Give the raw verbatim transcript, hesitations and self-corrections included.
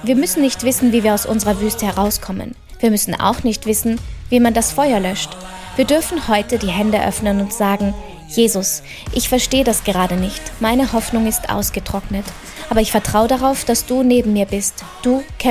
Wir müssen nicht wissen, wie wir aus unserer Wüste herauskommen. Wir müssen auch nicht wissen, wie man das Feuer löscht. Wir dürfen heute die Hände öffnen und sagen: Jesus, ich verstehe das gerade nicht. Meine Hoffnung ist ausgetrocknet. Aber ich vertraue darauf, dass du neben mir bist. Du